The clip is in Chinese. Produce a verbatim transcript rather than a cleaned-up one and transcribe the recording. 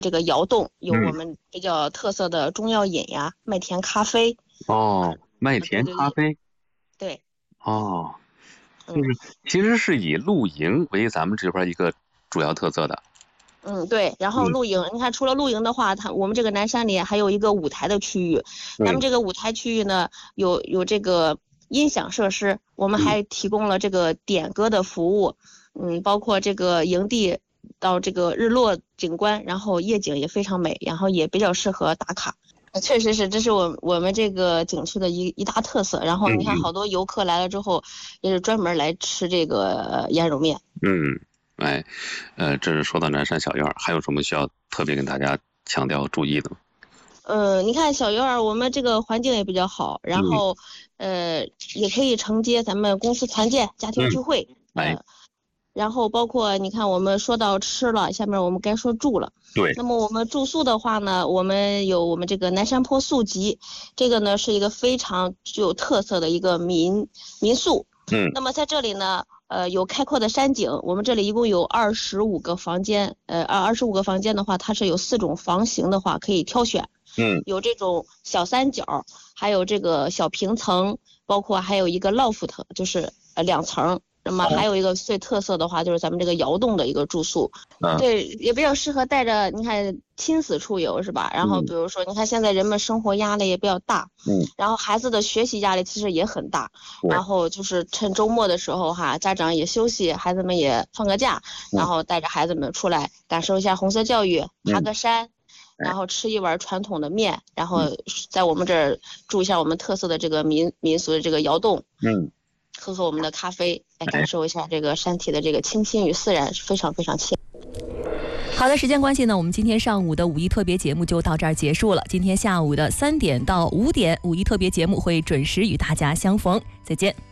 这个窑洞有我们比较特色的中药饮呀，麦田咖啡。 哦，麦田咖啡。 对。 哦，就是其实是以露营为咱们这边一个主要特色的。 嗯，对。然后露营，你看除了露营的话，它我们这个南山里还有一个舞台的区域。咱们这个舞台区域呢，有有这个音响设施，我们还提供了这个点歌的服务。嗯，包括这个营地到这个日落景观，然后夜景也非常美，然后也比较适合打卡。确实是，这是我我们这个景区的一一大特色。然后你看，好多游客来了之后，也是专门来吃这个腌肉面。 嗯，哎，呃，这是说到南山小院，还有什么需要特别跟大家强调注意的吗？ 呃，你看小院，我们这个环境也比较好，然后，嗯、呃，也可以承接咱们公司团建、家庭聚会。 嗯、哎。 呃然后包括你看，我们说到吃了，下面我们该说住了。 对。 那么我们住宿的话呢，我们有我们这个南山坡宿集，这个呢是一个非常具有特色的一个民民宿。 嗯。 那么在这里呢，呃，有开阔的山景。我们这里一共有二十五个房间，呃，二二十五个房间的话，它是有四种房型的话可以挑选。 嗯。 有这种小三角，还有这个小平层，包括还有一个 loft， 就是呃两层。那么还有一个最特色的话，就是咱们这个窑洞的一个住宿。 嗯、 对，也比较适合带着你看亲子出游是吧？然后比如说，你看现在人们生活压力也比较大， 嗯， 然后孩子的学习压力其实也很大，然后就是趁周末的时候哈，家长也休息，孩子们也放个假，然后带着孩子们出来感受一下红色教育，爬个山。然后吃一碗传统的面，然后在我们这儿住一下我们特色的这个民民俗的这个窑洞， 嗯， 喝喝我们的咖啡，来感受一下这个山体的这个清新与自然，是非常非常亲。 好的，时间关系呢，我们今天上午的五一特别节目就到这儿结束了。今天下午的三点到五点，五一特别节目会准时与大家相逢，再见。